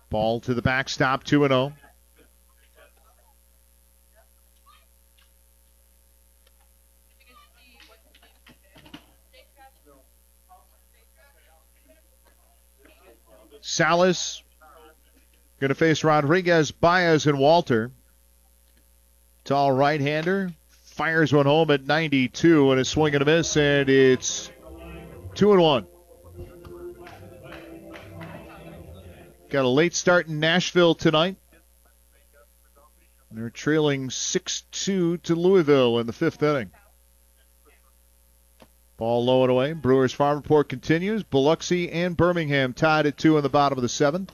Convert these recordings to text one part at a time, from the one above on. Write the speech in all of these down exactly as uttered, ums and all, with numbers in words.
Ball to the backstop, two and oh. Salas going to face Rodriguez, Baez, and Walter. Tall right-hander. Fires one home at ninety-two, and a swing and a miss, and it's two and one. Got a late start in Nashville tonight. They're trailing six two to Louisville in the fifth inning. Ball low and away. Brewers Farm Report continues. Biloxi and Birmingham tied at two in the bottom of the seventh.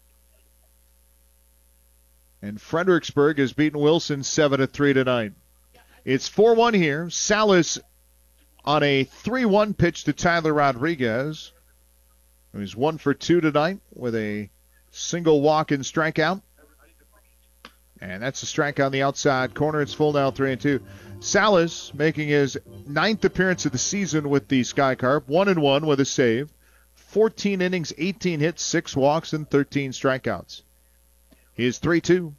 And Fredericksburg has beaten Wilson seven to three tonight. It's four one here. Salas on a three one pitch to Tyler Rodriguez. He's one for two tonight with a single walk and strikeout. And that's a strike on the outside corner. It's full now, three and two. Salas making his ninth appearance of the season with the Sky Carp. One and one with a save. fourteen innings, eighteen hits, six walks, and thirteen strikeouts. He's three two.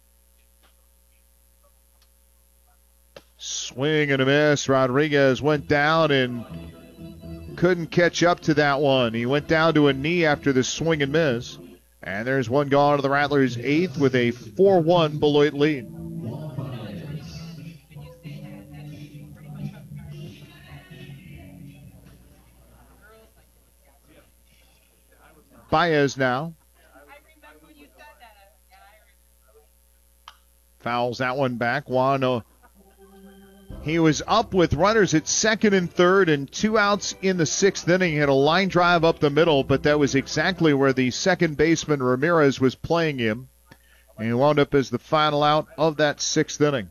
Swing and a miss. Rodriguez went down and couldn't catch up to that one. He went down to a knee after the swing and miss. And there's one gone to the Rattlers' eighth with a four one Beloit lead. Baez now. Fouls that one back. Juan, he was up with runners at second and third and two outs in the sixth inning. He had a line drive up the middle, but that was exactly where the second baseman Ramirez was playing him. And he wound up as the final out of that sixth inning.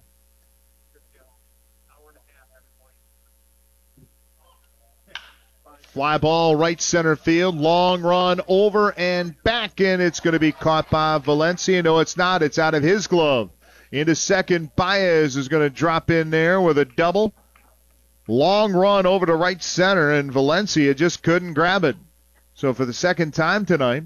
Fly ball right center field. Long run over and back, and it's going to be caught by Valencia. No, it's not. It's out of his glove. Into second, Baez is going to drop in there with a double. Long run over to right center, and Valencia just couldn't grab it. So for the second time tonight,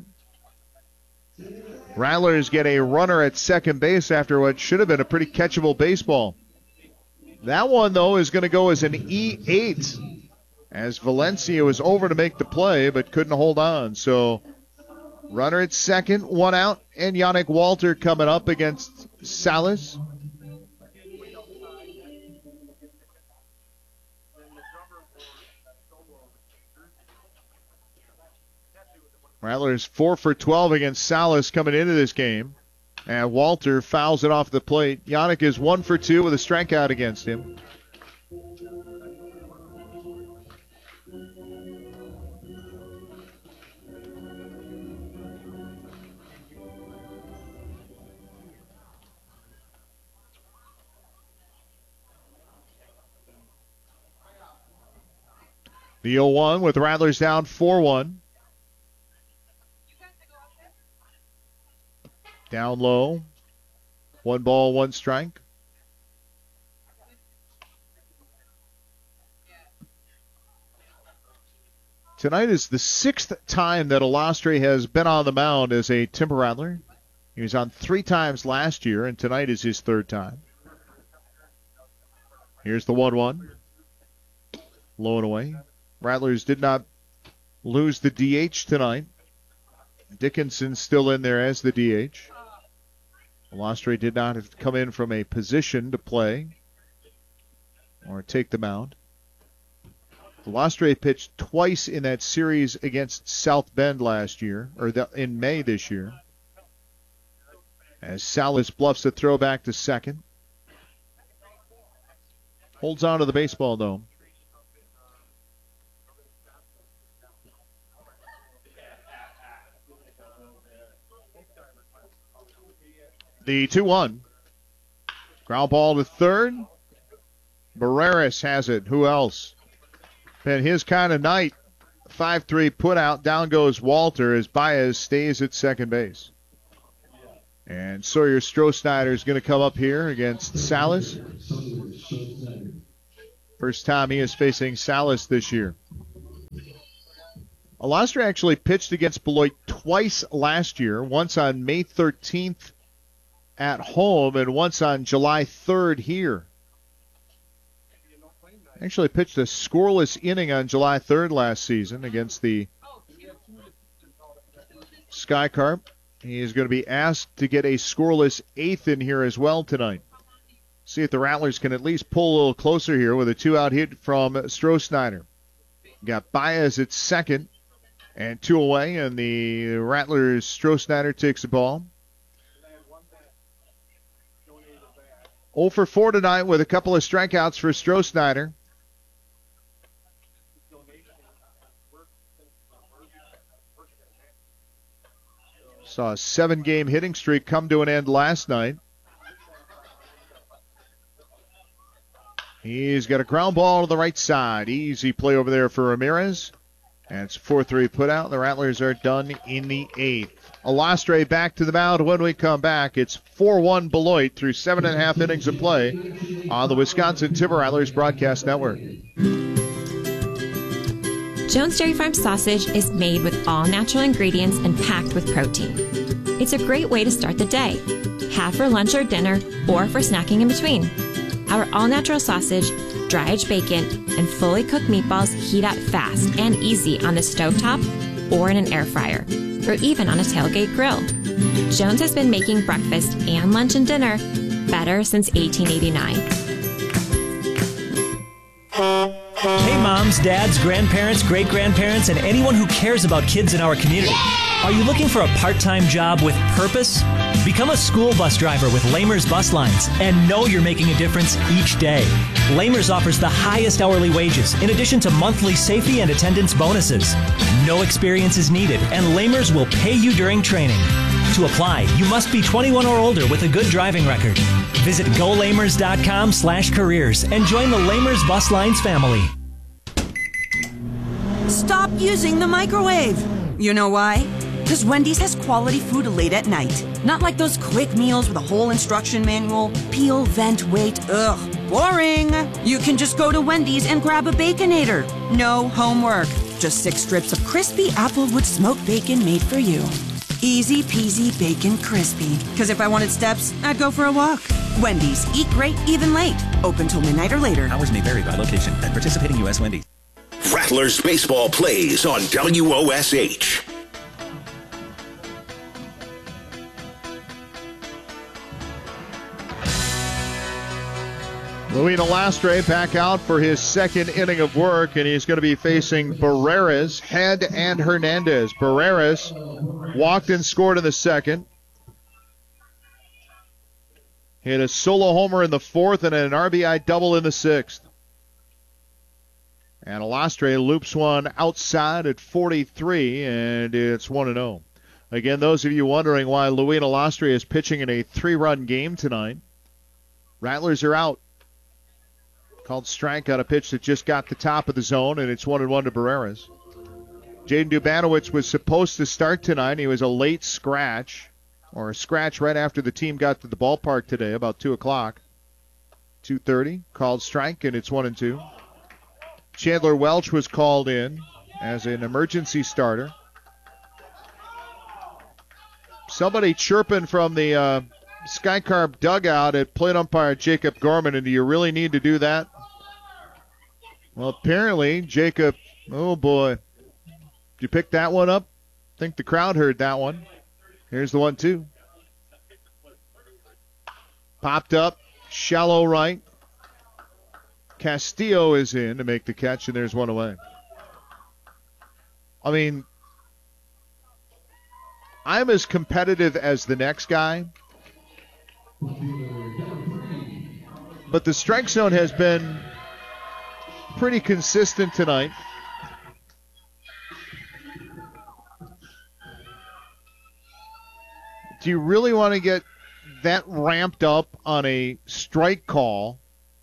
Rattlers get a runner at second base after what should have been a pretty catchable baseball. That one, though, is going to go as an E eight, as Valencia was over to make the play but couldn't hold on. So runner at second, one out, and Yannick Walter coming up against Salas. Rattlers four for twelve against Salas coming into this game. And Walter fouls it off the plate. Yannick is one for two with a strikeout against him. The oh one with Rattlers down four one. Down low. One ball, one strike. Tonight is the sixth time that Alostre has been on the mound as a Timber Rattler. He was on three times last year, and tonight is his third time. Here's the one one. Low and away. Rattlers did not lose the D H tonight. Dickinson still in there as the D H. Alostre did not have to come in from a position to play or take the mound. Alostre pitched twice in that series against South Bend last year, or the, in May this year. As Salas bluffs a throw back to second. Holds on to the baseball, though. The two one. Ground ball to third. Barreras has it. Who else? Been his kind of night. five three put out. Down goes Walter as Baez stays at second base. And Sawyer Strohsnyder is going to come up here against Salas. First time he is facing Salas this year. Alastra actually pitched against Beloit twice last year, once on May thirteenth at home and once on July third here. Actually pitched a scoreless inning on July third last season against the Skycarp. He is going to be asked to get a scoreless eighth in here as well tonight. See if the Rattlers can at least pull a little closer here with a two-out hit from Stroh-Snyder. Got Baez at second and two away, and the Rattlers, Stroh-Snyder takes the ball. oh for four tonight with a couple of strikeouts for Stroh-Snyder. Saw a seven-game hitting streak come to an end last night. He's got a ground ball to the right side. Easy play over there for Ramirez. And it's four three put out. The Rattlers are done in the eighth. Alastre back to the mound when we come back. It's four one Beloit through seven and a half innings of play on the Wisconsin Timber Rattlers Broadcast Network. Jones Dairy Farm sausage is made with all natural ingredients and packed with protein. It's a great way to start the day. Have for lunch or dinner or for snacking in between. Our all-natural sausage, dry-aged bacon, and fully cooked meatballs heat up fast and easy on the stovetop or in an air fryer, or even on a tailgate grill. Jones has been making breakfast and lunch and dinner better since eighteen eighty-nine. Hey moms, dads, grandparents, great-grandparents, and anyone who cares about kids in our community. Are you looking for a part-time job with purpose? Become a school bus driver with Lamers Bus Lines and know you're making a difference each day. Lamers offers the highest hourly wages in addition to monthly safety and attendance bonuses. No experience is needed, and Lamers will pay you during training. To apply, you must be twenty-one or older with a good driving record. Visit golamers.com slash careers and join the Lamers Bus Lines family. Stop using the microwave. You know why? Because Wendy's has quality food late at night. Not like those quick meals with a whole instruction manual. Peel, vent, wait. Ugh, boring. You can just go to Wendy's and grab a Baconator. No homework. Just six strips of crispy Applewood smoked bacon made for you. Easy peasy bacon crispy. Because if I wanted steps, I'd go for a walk. Wendy's. Eat great, even late. Open till midnight or later. Hours may vary by location at participating U S Wendy's. Rattlers baseball plays on W O S H. Luis Alastre back out for his second inning of work, and he's going to be facing Barreras, Head, and Hernandez. Barreras walked and scored in the second. Hit a solo homer in the fourth and an R B I double in the sixth. And Alastre loops one outside at forty-three, and it's one and oh. Again, those of you wondering why Luis Alastre is pitching in a three-run game tonight, Rattlers are out. Called strike on a pitch that just got the top of the zone, and it's one and one to Barreras. Jaden Dubanowicz was supposed to start tonight. He was a late scratch, or a scratch right after the team got to the ballpark today, about two o'clock. two thirty, called strike, and it's one and two. Chandler Welch was called in as an emergency starter. Somebody chirping from the uh, Skycarp dugout at plate umpire Jacob Gorman, and do you really need to do that? Well, apparently, Jacob, oh boy. Did you pick that one up? I think the crowd heard that one. Here's the one, too. Popped up, shallow right. Castillo is in to make the catch, and there's one away. I mean, I'm as competitive as the next guy, but the strike zone has been pretty consistent tonight. Do you really want to get that ramped up on a strike call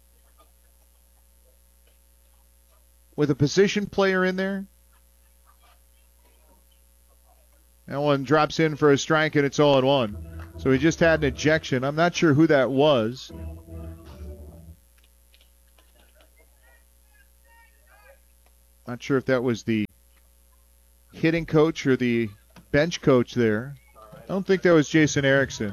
with a position player in there? That one drops in for a strike, and it's all in one. So he just had an ejection. I'm not sure who that was. Not sure if that was the hitting coach or the bench coach there. I don't think that was Jason Erickson.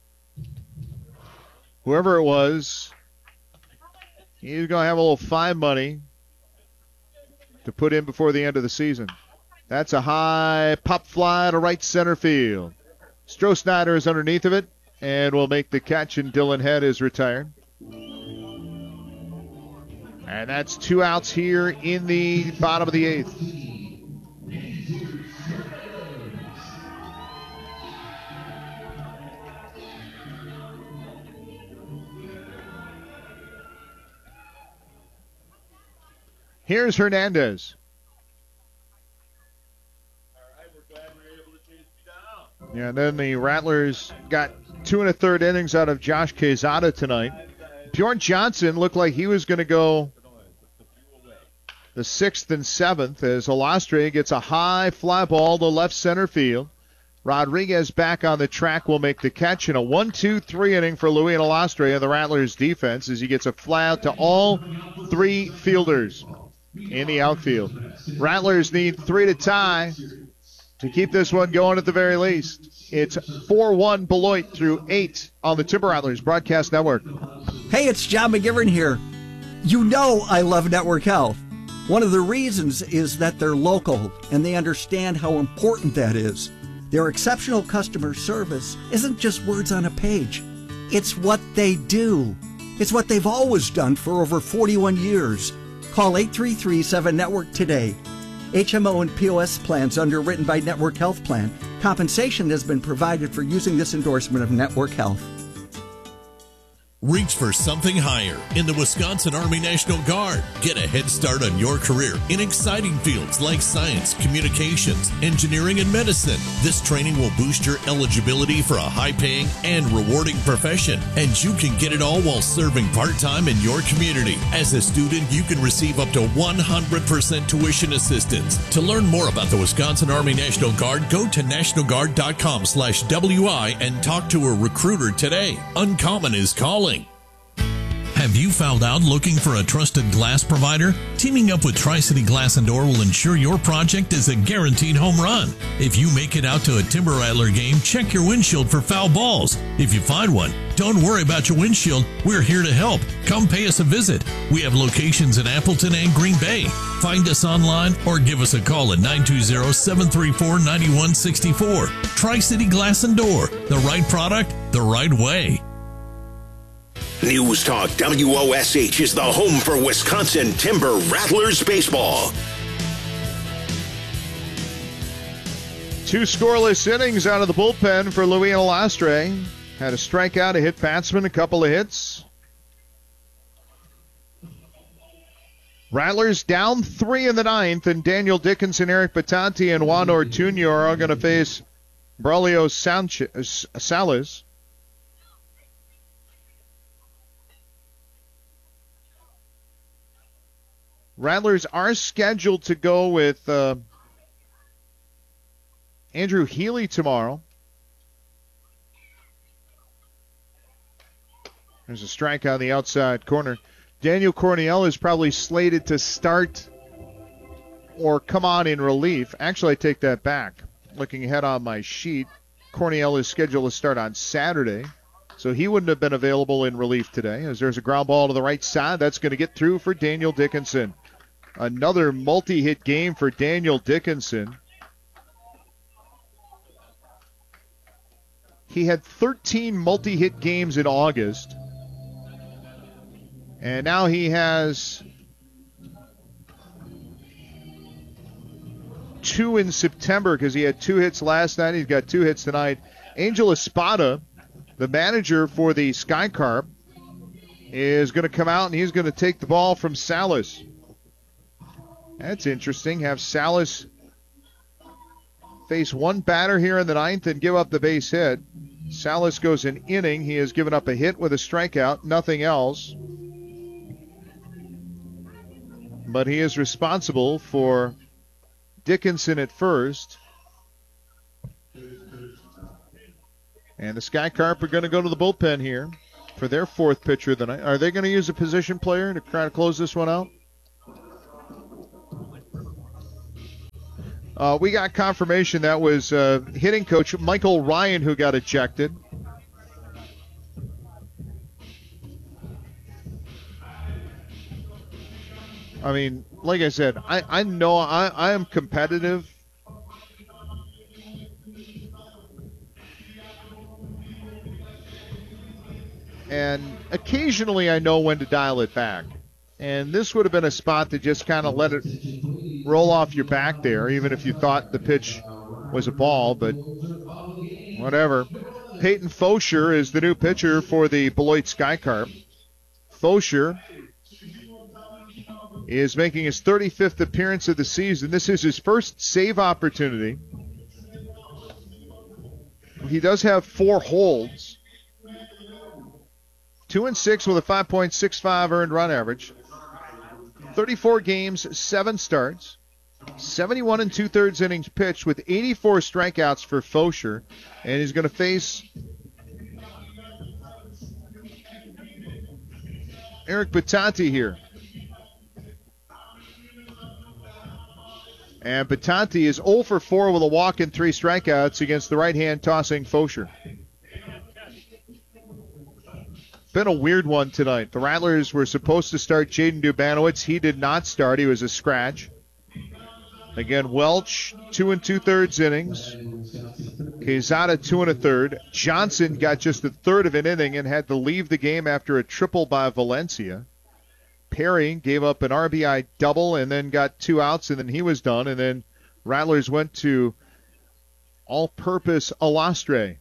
Whoever it was, he's going to have a little fine money to put in before the end of the season. That's a high pop fly to right center field. Stroh-Snyder is underneath of it and will make the catch, and Dylan Head is retired. And that's two outs here in the bottom of the eighth. Here's Hernandez. Yeah, and then the Rattlers got two and a third innings out of Josh Quezada tonight. Bjorn Johnson looked like he was going to go the sixth and seventh as Alastre gets a high fly ball to left center field. Rodriguez back on the track will make the catch in a one two three inning for Louis and Alastre and the Rattlers defense as he gets a fly out to all three fielders in the outfield. Rattlers need three to tie to keep this one going at the very least. It's four one Beloit through eight on the Timber Rattlers Broadcast Network. Hey, it's John McGivern here. You know I love Network Health. One of the reasons is that they're local and they understand how important that is. Their exceptional customer service isn't just words on a page. It's what they do. It's what they've always done for over forty-one years. Call eight three three seven network today. H M O and P O S plans underwritten by Network Health Plan. Compensation has been provided for using this endorsement of Network Health. Reach for something higher in the Wisconsin Army National Guard. Get a head start on your career in exciting fields like science, communications, engineering, and medicine. This training will boost your eligibility for a high-paying and rewarding profession, and you can get it all while serving part-time in your community. As a student, you can receive up to one hundred percent tuition assistance. To learn more about the Wisconsin Army National Guard, go to national guard dot com slash W I and talk to a recruiter today. Uncommon is calling. Have you found out looking for a trusted glass provider? Teaming up with Tri-City Glass and Door will ensure your project is a guaranteed home run. If you make it out to a Timber Rattler game, check your windshield for foul balls. If you find one, don't worry about your windshield. We're here to help. Come pay us a visit. We have locations in Appleton and Green Bay. Find us online or give us a call at nine two zero, seven three four, nine one six four. Tri-City Glass and Door. The right product, the right way. News Talk W O S H is the home for Wisconsin Timber Rattlers baseball. Two scoreless innings out of the bullpen for Louis and Alastre. Had a strikeout, a hit batsman, a couple of hits. Rattlers down three in the ninth, and Daniel Dickinson, Eric Batanti, and Juan Ortuño are all going to face Braulio Sanchez, Salas. Rattlers are scheduled to go with uh, Andrew Healy tomorrow. There's a strike on the outside corner. Daniel Corniel is probably slated to start or come on in relief. Actually, I take that back. Looking ahead on my sheet, Corniel is scheduled to start on Saturday, so he wouldn't have been available in relief today. As there's a ground ball to the right side, that's going to get through for Daniel Dickinson. Another multi-hit game for Daniel Dickinson. He had thirteen multi-hit games in August. And now he has two in September because he had two hits last night. He's got two hits tonight. Angel Espada, the manager for the Sky Carp, is going to come out and he's going to take the ball from Salas. That's interesting. Have Salas face one batter here in the ninth and give up the base hit. Salas goes an inning. He has given up a hit with a strikeout, nothing else. But he is responsible for Dickinson at first. And the Sky Carp are going to go to the bullpen here for their fourth pitcher of the night. Are they going to use a position player to try to close this one out? Uh, we got confirmation that was uh, hitting coach Michael Ryan who got ejected. I mean, like I said, I, I know I, I am competitive. And occasionally I know when to dial it back. And this would have been a spot to just kind of let it roll off your back there, even if you thought the pitch was a ball, but whatever. Peyton Fosher is the new pitcher for the Beloit Skycarp. Fosher is making his thirty-fifth appearance of the season. This is his first save opportunity. He does have four holds. Two and six with a five point six five earned run average. thirty-four games, seven starts. seventy-one and two-thirds innings pitched with eighty-four strikeouts for Fosher. And he's going to face Eric Batanti here. And Batanti is oh for four with a walk and three strikeouts against the right-hand tossing Fosher. Been a weird one tonight. The Rattlers were supposed to start Jaden Dubanowitz. He did not start. He was a scratch. Again, Welch, two and two-thirds innings. Quezada, two and a third. Johnson got just a third of an inning and had to leave the game after a triple by Valencia. Perry gave up an R B I double and then got two outs, and then he was done. And then Rattlers went to all-purpose Alastre.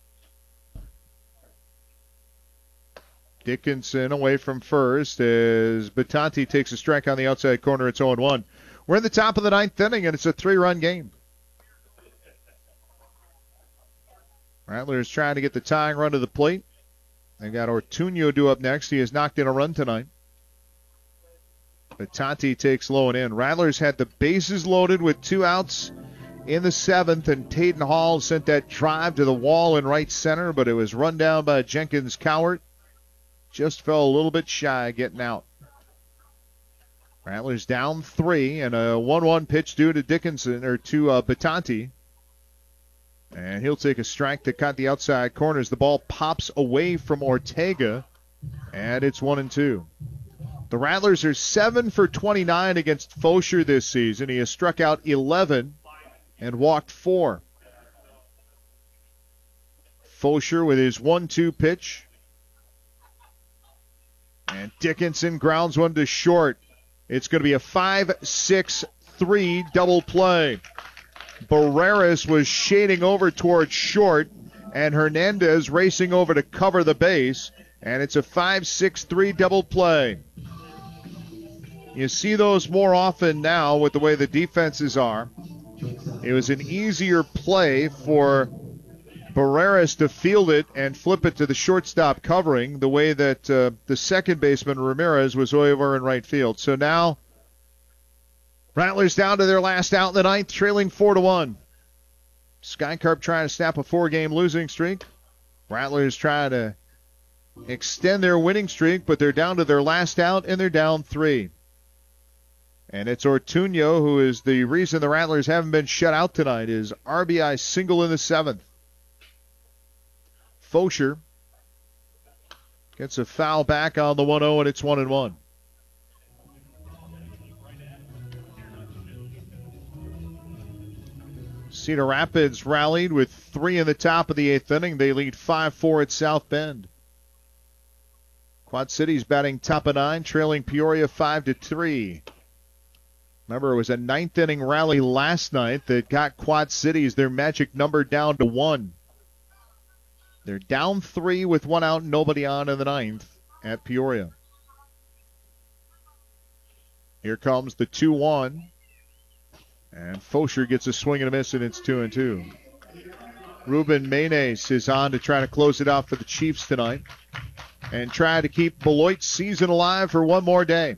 Dickinson away from first as Batanti takes a strike on the outside corner. It's oh and one. We're in the top of the ninth inning, and it's a three-run game. Rattlers trying to get the tying run to the plate. They got Ortuño due up next. He has knocked in a run tonight. Batanti takes low and in. Rattlers had the bases loaded with two outs in the seventh, and Tayden Hall sent that drive to the wall in right center, but it was run down by Jenkins Cowart. Just fell a little bit shy getting out. Rattlers down three, and a one one pitch due to Dickinson, or to uh, Batanti. And he'll take a strike to cut the outside corners. The ball pops away from Ortega, and it's one and two. The Rattlers are seven for twenty-nine against Fosher this season. He has struck out eleven and walked four. Fosher with his one two pitch. And Dickinson grounds one to short. It's going to be a five six three double play. Barreras was shading over towards short, and Hernandez racing over to cover the base, and it's a five six three double play. You see those more often now with the way the defenses are. It was an easier play for Barreras to field it and flip it to the shortstop covering, the way that uh, the second baseman, Ramirez, was over in right field. So now, Rattlers down to their last out in the ninth, trailing four to one. Skycarp trying to snap a four-game losing streak. Rattlers trying to extend their winning streak, but they're down to their last out, and they're down three. And it's Ortuño who is the reason the Rattlers haven't been shut out tonight. His R B I single in the seventh. Fosher gets a foul back on the one oh, and it's one and one. Cedar Rapids rallied with three in the top of the eighth inning. They lead five four at South Bend. Quad Cities batting top of nine, trailing Peoria five to three. Remember, it was a ninth inning rally last night that got Quad Cities their magic number down to one. They're down three with one out and nobody on in the ninth at Peoria. Here comes the two one. And Fosher gets a swing and a miss, and it's two and two. Ruben Menes is on to try to close it out for the Chiefs tonight and try to keep Beloit's season alive for one more day.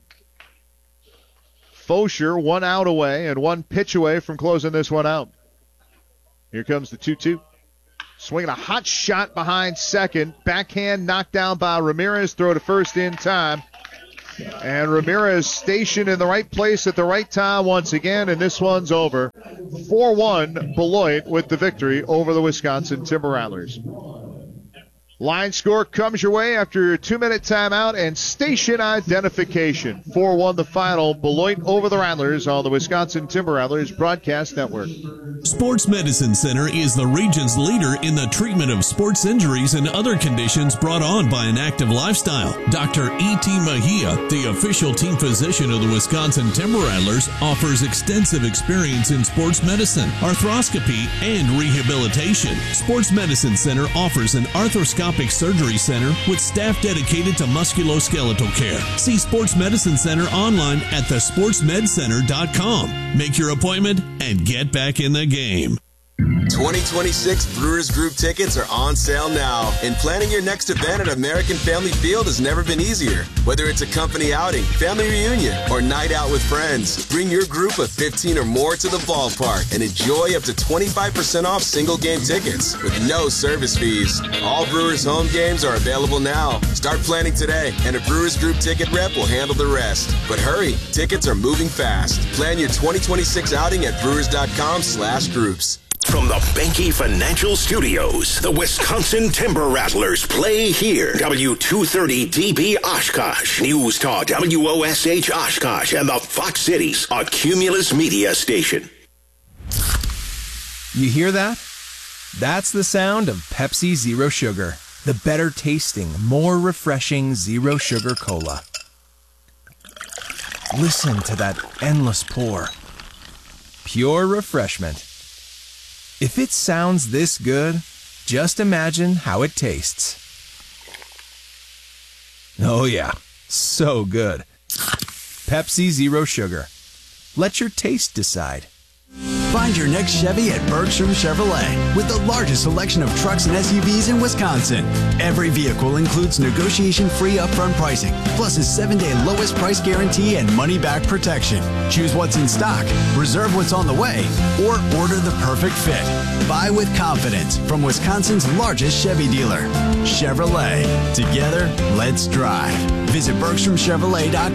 Fosher one out away and one pitch away from closing this one out. Here comes the two two. Swinging a hot shot behind second. Backhand knocked down by Ramirez. Throw to first in time. And Ramirez stationed in the right place at the right time once again, and this one's over. four one Beloit with the victory over the Wisconsin Timber Rattlers. Line score comes your way after your two-minute timeout and station identification. four one the final. Beloit over the Rattlers on the Wisconsin Timber Rattlers Broadcast Network. Sports Medicine Center is the region's leader in the treatment of sports injuries and other conditions brought on by an active lifestyle. Doctor E T. Mejia, the official team physician of the Wisconsin Timber Rattlers, offers extensive experience in sports medicine, arthroscopy, and rehabilitation. Sports Medicine Center offers an arthroscopic surgery center with staff dedicated to musculoskeletal care. See Sports Medicine Center online at the sports med center dot com. Make your appointment and get back in the game. twenty twenty-six Brewers Group tickets are on sale now, and planning your next event at American Family Field has never been easier. Whether it's a company outing, family reunion, or night out with friends, bring your group of fifteen or more to the ballpark and enjoy up to twenty-five percent off single game tickets with no service fees. All Brewers home games are available now. Start planning today, and a Brewers Group ticket rep will handle the rest. But hurry, tickets are moving fast. Plan your twenty twenty-six outing at brewers dot com slash groups. From the Banky Financial Studios, the Wisconsin Timber Rattlers play here. W two thirty D B Oshkosh, News Talk W O S H Oshkosh, and the Fox Cities, a Cumulus Media station. You hear that? That's the sound of Pepsi Zero Sugar, the better tasting, more refreshing Zero Sugar Cola. Listen to that endless pour. Pure refreshment. If it sounds this good, just imagine how it tastes. Oh yeah, so good. Pepsi Zero Sugar. Let your taste decide. Find your next Chevy at Bergstrom Chevrolet with the largest selection of trucks and S U Vs in Wisconsin. Every vehicle includes negotiation-free upfront pricing, plus a seven-day lowest price guarantee and money-back protection. Choose what's in stock, reserve what's on the way, or order the perfect fit. Buy with confidence from Wisconsin's largest Chevy dealer. Chevrolet. Together, let's drive. Visit Bergstrom Chevrolet dot com.